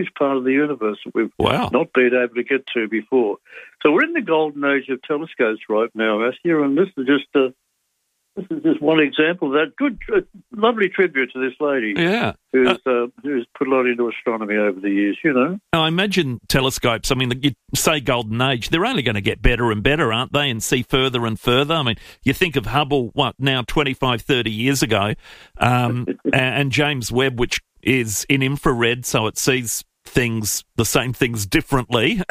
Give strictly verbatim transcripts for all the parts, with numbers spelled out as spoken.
huge part of the universe that we've Wow. not been able to get to before. So we're in the golden age of telescopes right now, Matthew, and this is just a This is just one example of that. Good, uh, lovely tribute to this lady Yeah. who's, Uh, uh, who's put a lot into astronomy over the years, you know. Now, I imagine telescopes, I mean, you say golden age, they're only going to get better and better, aren't they, and see further and further? I mean, you think of Hubble, what, now twenty-five, thirty years ago, um, and James Webb, which is in infrared, so it sees things, the same things differently,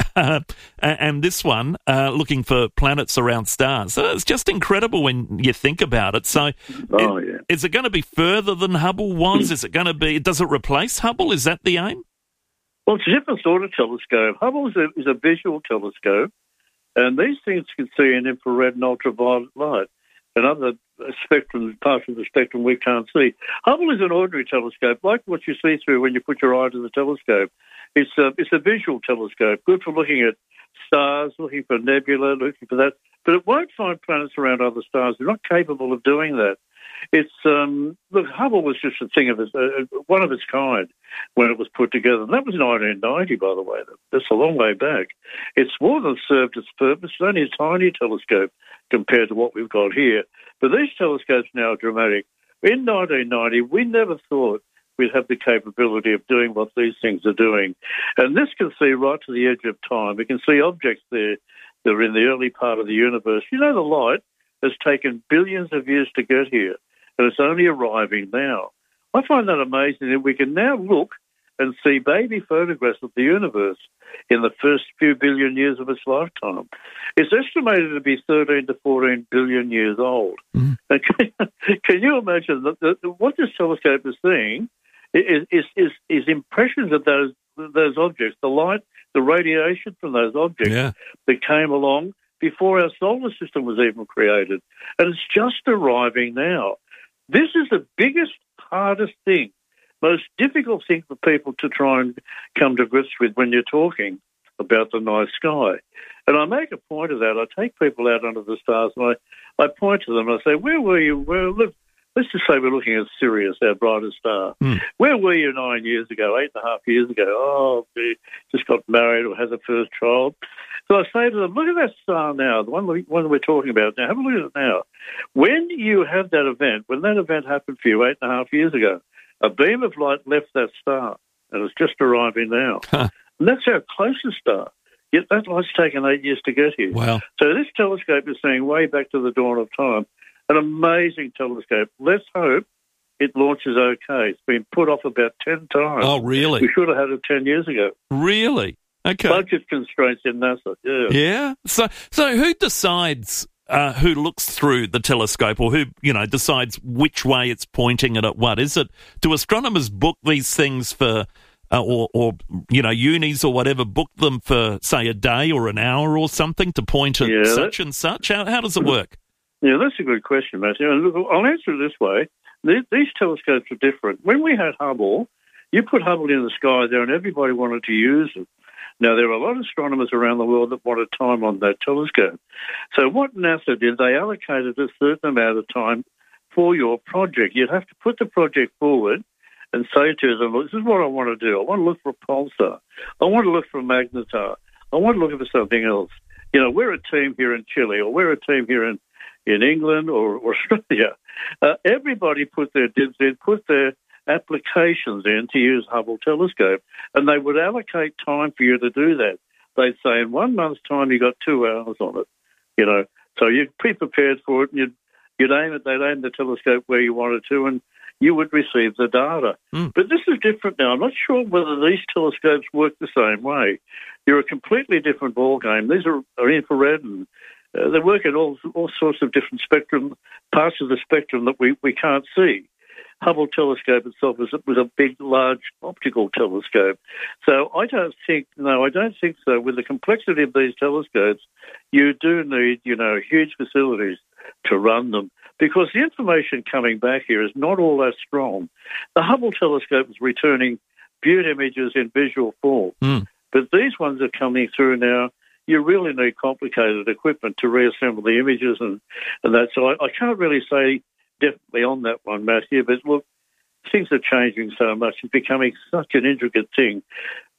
and this one uh, looking for planets around stars. So it's just incredible when you think about it. So Oh, it- yeah. is it going to be further than Hubble was? Is it going to be, does it replace Hubble? Is that the aim? Well, it's a different sort of telescope. Hubble is a, is a visual telescope, and these things can see in infrared and ultraviolet light and other spectrum, parts of the spectrum we can't see. Hubble is an ordinary telescope, like what you see through when you put your eye to the telescope. It's a, it's a visual telescope, good for looking at stars, looking for nebula, looking for that. But it won't find planets around other stars. They're not capable of doing that. It's um, look, Hubble was just a thing of its, uh, one of its kind when it was put together. And that was nineteen ninety, by the way. That's a long way back. It's more than served its purpose. It's only a tiny telescope compared to what we've got here. But these telescopes now are dramatic. In nineteen ninety, we never thought we'd have the capability of doing what these things are doing. And this can see right to the edge of time. We can see objects there that are in the early part of the universe. You know, the light has taken billions of years to get here, and it's only arriving now. I find that amazing that we can now look and see baby photographs of the universe in the first few billion years of its lifetime. It's estimated to be thirteen to fourteen billion years old. Mm. And can, can you imagine that, that what this telescope is seeing is, is, is, is impressions of those those objects, the light, the radiation from those objects Yeah. that came along before our solar system was even created. And it's just arriving now. This is the biggest, hardest thing, most difficult thing for people to try and come to grips with when you're talking about the night sky. And I make a point of that. I take people out under the stars and I, I point to them and I say, where were you? Where, look, let's just say we're looking at Sirius, our brightest star. Mm. Where were you nine years ago, eight and a half years ago? Oh, we just got married or had a first child. So I say to them, look at that star now, the one, we, one we're talking about now. Have a look at it now. When you had that event, when that event happened for you eight and a half years ago, a beam of light left that star, and it's just arriving now. Huh. And that's our closest star. Yet that light's taken eight years to get here. Wow. So this telescope is seeing way back to the dawn of time. An amazing telescope. Let's hope it launches okay. It's been put off about ten times. Oh, really? We should have had it ten years ago. Really? Okay. Budget constraints in NASA, yeah. Yeah. So, so who decides uh, who looks through the telescope, or who, you know, decides which way it's pointing and at what? Is it? Do astronomers book these things for, uh, or, or you know, unis or whatever, book them for, say, a day or an hour or something to point at Yeah, such and such? How, how does it work? Yeah, that's a good question, Matthew. And look, I'll answer it this way. These, these telescopes are different. When we had Hubble, you put Hubble in the sky there and everybody wanted to use it. Now, there are a lot of astronomers around the world that wanted time on that telescope. So what NASA did, they allocated a certain amount of time for your project. You'd have to put the project forward and say to them, look, this is what I want to do. I want to look for a pulsar. I want to look for a magnetar. I want to look for something else. You know, we're a team here in Chile, or we're a team here in, in England or, or Australia. Uh, everybody put their dibs in, put their applications in to use Hubble telescope, and they would allocate time for you to do that. They'd say in one month's time you got two hours on it, you know. So you'd be prepared for it, and you'd, you'd aim it, they'd aim the telescope where you wanted to, and you would receive the data. Mm. But this is different now. I'm not sure whether these telescopes work the same way. They're a completely different ballgame. These are, are infrared, and uh, they work at all all sorts of different spectrum, parts of the spectrum that we, we can't see. Hubble telescope itself was, was a big, large optical telescope. So I don't think, no, I don't think so. With the complexity of these telescopes, you do need, you know, huge facilities to run them, because the information coming back here is not all that strong. The Hubble telescope is returning viewed images in visual form, Mm. but these ones are coming through now. You really need complicated equipment to reassemble the images and, and that. So I, I can't really say definitely on that one, Matthew, but look, things are changing so much. It's becoming such an intricate thing.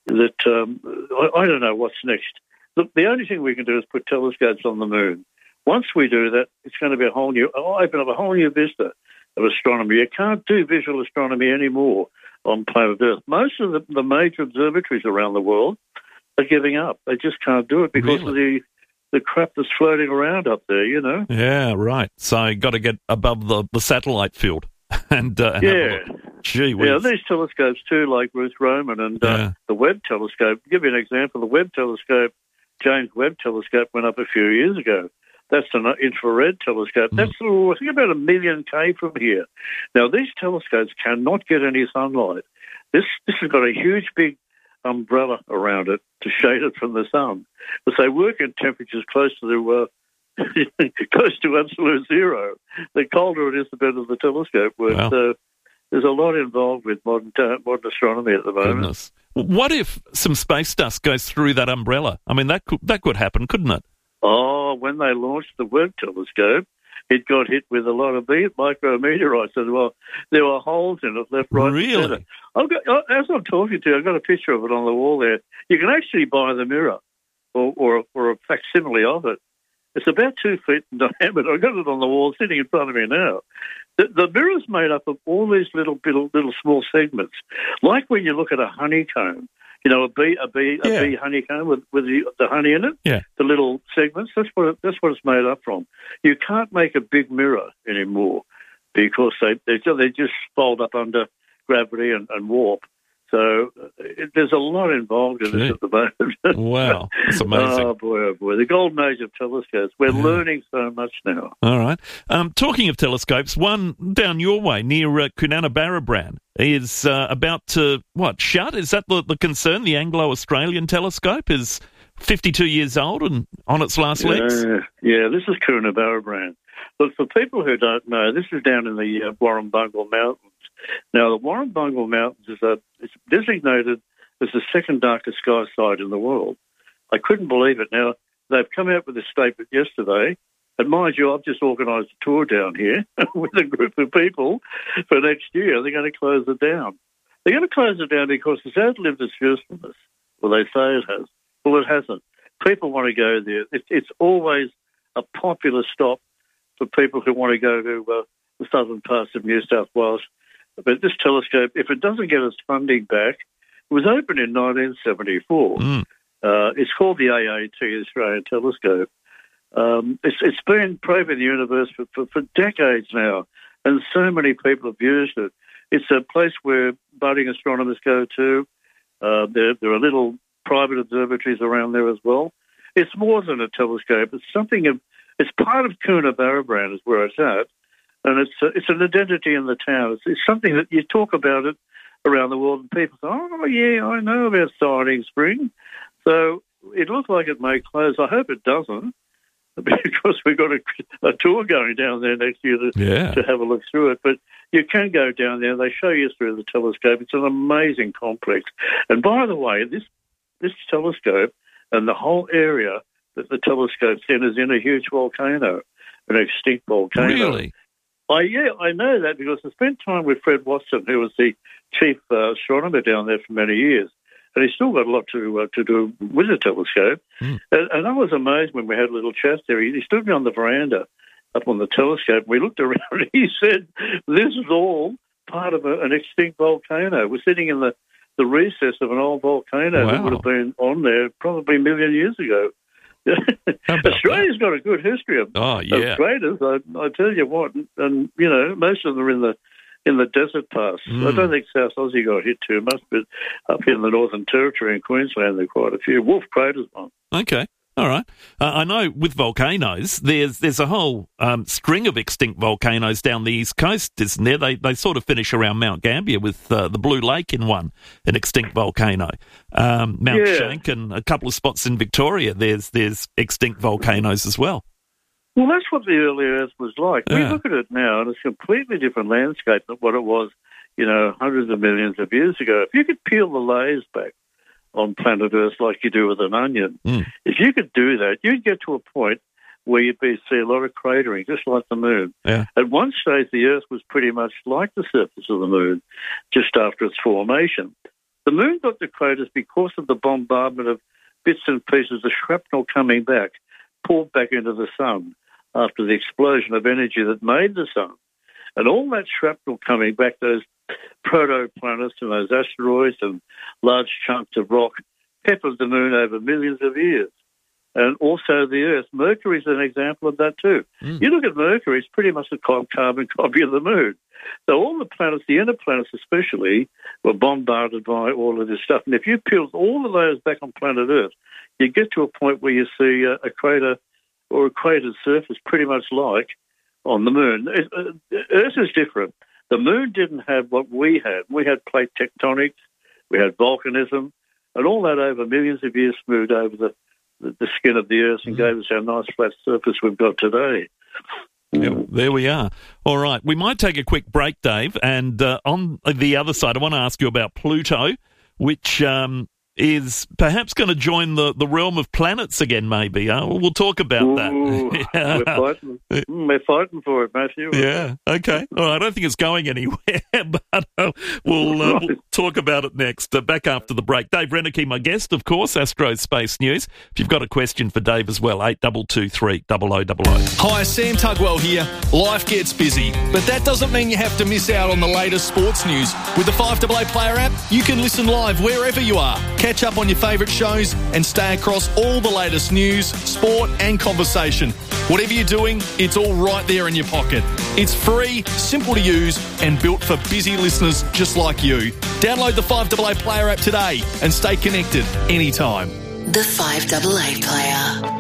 that um, I, I don't know what's next. The, the only thing we can do is put telescopes on the moon. Once we do that, it's going to be a whole new, open up a whole new vista of astronomy. You can't do visual astronomy anymore on planet Earth. Most of the, the major observatories around the world are giving up. They just can't do it because really? of the the crap that's floating around up there, you know? Yeah, right. So you got to get above the, the satellite field. and, uh, and yeah. Gee whiz. Yeah, these telescopes too, like Ruth Roman and uh, yeah. the Webb telescope. I'll give you an example. The Webb telescope, James Webb telescope, went up a few years ago. That's an infrared telescope. Mm. That's, oh, I think, about a million K from here. Now, these telescopes cannot get any sunlight. This this has got a huge, big umbrella around it to shade it from the sun. But they work in temperatures close to the uh, close to absolute zero. The colder it is, the better the telescope works. Wow. So there's a lot involved with modern uh, modern astronomy at the moment. Goodness. What if some space dust goes through that umbrella? I mean, that could that could happen, couldn't it? Oh, when they launched the Webb telescope, it got hit with a lot of micrometeorites as well. There were holes in it, left, right, really? and centre. I've got, as I'm talking to you, I've got a picture of it on the wall there. You can actually buy the mirror or, or, or a facsimile of it. It's about two feet in diameter. I've got it on the wall sitting in front of me now. The, the mirror's made up of all these little, little, little small segments, like when you look at a honeycomb. You know, a bee, a bee, a yeah. bee honeycomb with, with the, the honey in it. Yeah. The little segments. That's what it, that's what it's made up from. You can't make a big mirror anymore because they they, they just fold up under gravity and, and warp. So it, there's a lot involved in Gee. this at the moment. Wow, that's amazing. Oh boy, oh boy, the golden age of telescopes. We're yeah. learning so much now. All right. Um, talking of telescopes, one down your way near uh, Coonabarabran is uh, about to, what, shut? Is that the, the concern? The Anglo-Australian telescope is fifty-two years old and on its last yeah, legs? Yeah, this is Coonabarabran. Look, for people who don't know, this is down in the uh, Warrumbungle Mountains. Now, the Warrumbungle Mountains is a, it's designated as the second darkest sky site in the world. I couldn't believe it. Now, they've come out with a statement yesterday. And mind you, I've just organised a tour down here with a group of people for next year. They're going to close it down. They're going to close it down because it's outlived its usefulness. Well, they say it has. Well, it hasn't. People want to go there. It, it's always a popular stop for people who want to go to uh, the southern parts of New South Wales. But this telescope, if it doesn't get its funding back, it was opened in nineteen seventy-four. Mm. Uh, it's called the A A T, the Australian Telescope. Um, it's, it's been probing the universe for, for, for decades now, and so many people have used it. It's a place where budding astronomers go to. Uh, there, there are little private observatories around there as well. It's more than a telescope. It's something of, it's part of Coonabarabran is where it's at, and it's a, it's an identity in the town. It's, it's something that you talk about it around the world, and people say, "Oh yeah, I know about Siding Spring." So it looks like it may close. I hope it doesn't, because we've got a, a tour going down there next year to, yeah. to have a look through it. But you can go down there. They show you through the telescope. It's an amazing complex. And by the way, this this telescope and the whole area that the telescope's in is in a huge volcano, an extinct volcano. Really? I, yeah, I know that because I spent time with Fred Watson, who was the chief uh, astronomer down there for many years. And he's still got a lot to uh, to do with the telescope. Mm. And, and I was amazed when we had a little chat there. He, he stood me on the veranda up on the telescope. We looked around and he said, "This is all part of a, an extinct volcano. We're sitting in the, the recess of an old volcano wow. that would have been on there probably a million years ago." Australia's that? got a good history of, oh, yeah. of craters, I, I tell you what. And, you know, most of them are in the in the desert pass. Mm. I don't think South Aussie got hit too much, but up in the Northern Territory in Queensland, there are quite a few. Wolf Crater's one. Okay. All right. Uh, I know with volcanoes, there's there's a whole um, string of extinct volcanoes down the east coast, isn't there? They they sort of finish around Mount Gambier with uh, the Blue Lake in one, an extinct volcano. Um, Mount yeah. Shank and a couple of spots in Victoria, there's there's extinct volcanoes as well. Well, that's what the early Earth was like. Yeah. We look at it now, and it's a completely different landscape than what it was, you know, hundreds of millions of years ago. If you could peel the layers back on planet Earth like you do with an onion, mm. if you could do that, you'd get to a point where you'd be, see a lot of cratering, just like the moon. Yeah. At one stage, the Earth was pretty much like the surface of the moon just after its formation. The moon got the craters because of the bombardment of bits and pieces of shrapnel coming back, poured back into the sun after the explosion of energy that made the sun. And all that shrapnel coming back, those protoplanets and those asteroids and large chunks of rock, peppered the moon over millions of years. And also the Earth. Mercury is an example of that too. Mm. You look at Mercury, it's pretty much a carbon copy of the moon. So all the planets, the inner planets especially, were bombarded by all of this stuff. And if you peeled all of those back on planet Earth, you get to a point where you see a, a crater or a cratered surface pretty much like on the moon. It, uh, Earth is different. The moon didn't have what we had. We had plate tectonics, we had volcanism, and all that over millions of years smoothed over the, the, the skin of the Earth and gave us our nice flat surface we've got today. Yeah, there we are. All right, we might take a quick break, Dave, and uh, on the other side, I want to ask you about Pluto, which um, is perhaps going to join the, the realm of planets again, maybe. Huh? We'll talk about Ooh, that. Yeah. We're fighting. We're fighting for it, Matthew. Yeah, okay. All right, I don't think it's going anywhere, but uh, we'll, uh, we'll talk about it next. Uh, back after the break. Dave Reneke, my guest, of course, Astro Space News. If you've got a question for Dave as well, eight two two three, double oh double oh. Hi, Sam Tugwell here. Life gets busy, but that doesn't mean you have to miss out on the latest sports news. With the five A A Player app, you can listen live wherever you are. Catch up on your favourite shows and stay across all the latest news, sport and conversation. Whatever you're doing, it's all right there in your pocket. It's free, simple to use and built for busy listeners just like you. Download the five A A Player app today and stay connected anytime. The five A A Player.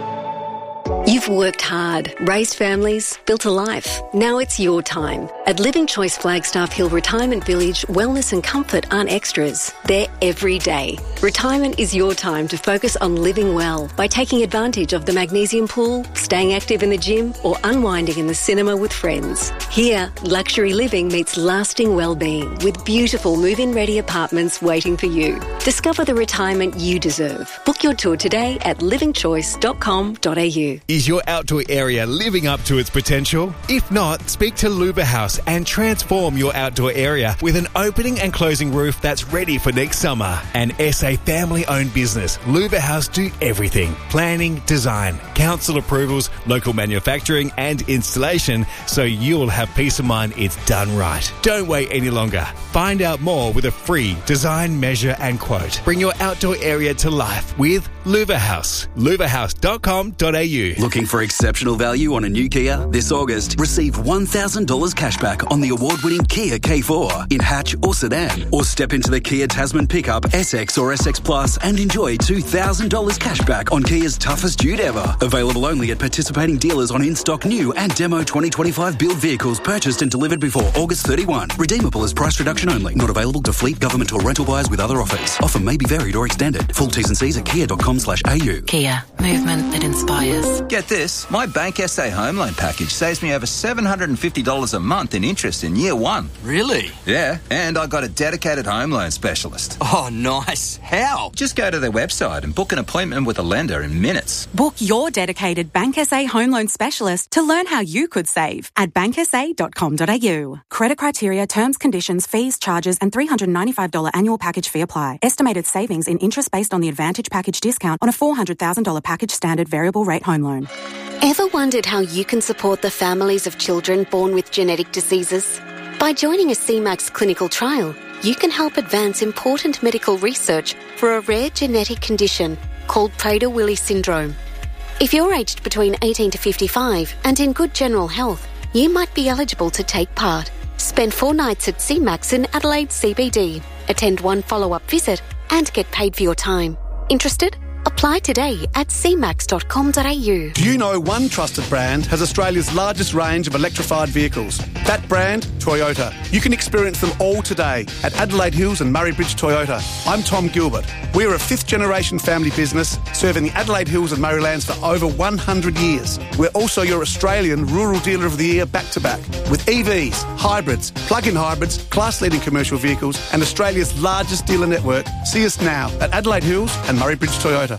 You've worked hard, raised families, built a life. Now it's your time. At Living Choice Flagstaff Hill Retirement Village, wellness and comfort aren't extras. They're every day. Retirement is your time to focus on living well by taking advantage of the magnesium pool, staying active in the gym, or unwinding in the cinema with friends. Here, luxury living meets lasting well-being with beautiful move-in ready apartments waiting for you. Discover the retirement you deserve. Book your tour today at living choice dot com dot a u. Is your outdoor area living up to its potential? If not, speak to Luba House and transform your outdoor area with an opening and closing roof that's ready for next summer. An S A family-owned business, Luba House do everything. Planning, design, council approvals, local manufacturing and installation, so you'll have peace of mind it's done right. Don't wait any longer. Find out more with a free design, measure and quote. Bring your outdoor area to life with Luba House. luva house dot com dot a u. Looking for exceptional value on a new Kia? This August, receive one thousand dollars cashback on the award-winning Kia K four in hatch or sedan. Or step into the Kia Tasman pickup, S X or S X Plus and enjoy two thousand dollars cashback on Kia's toughest dude ever. Available only at participating dealers on in-stock new and demo twenty twenty-five build vehicles purchased and delivered before August thirty-first. Redeemable as price reduction only. Not available to fleet, government or rental buyers with other offers. Offer may be varied or extended. Full T's and C's at kia dot com slash a u. Kia. Movement that inspires. Get this, my Bank S A home loan package saves me over seven hundred fifty dollars a month in interest in year one. Really? Yeah, and I got a dedicated home loan specialist. Oh, nice. How? Just go to their website and book an appointment with a lender in minutes. Book your dedicated Bank S A home loan specialist to learn how you could save at bank s a dot com dot a u. Credit criteria, terms, conditions, fees, charges and three hundred ninety-five dollars annual package fee apply. Estimated savings in interest based on the Advantage package discount on a four hundred thousand dollars package standard variable rate home loan. Ever wondered how you can support the families of children born with genetic diseases? By joining a C MAX clinical trial, you can help advance important medical research for a rare genetic condition called Prader-Willi syndrome. If you're aged between eighteen to fifty-five and in good general health, you might be eligible to take part. Spend four nights at C MAX in Adelaide C B D, attend one follow-up visit and get paid for your time. Interested? Apply today at c max dot com dot a u. Do you know one trusted brand has Australia's largest range of electrified vehicles? That brand, Toyota. You can experience them all today at Adelaide Hills and Murray Bridge Toyota. I'm Tom Gilbert. We're a fifth-generation family business serving the Adelaide Hills and Murraylands for over one hundred years. We're also your Australian Rural Dealer of the Year back-to-back with E Vs, hybrids, plug-in hybrids, class-leading commercial vehicles and Australia's largest dealer network. See us now at Adelaide Hills and Murray Bridge Toyota.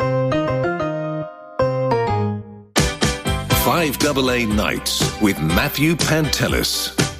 five A A Nights with Matthew Pantelis.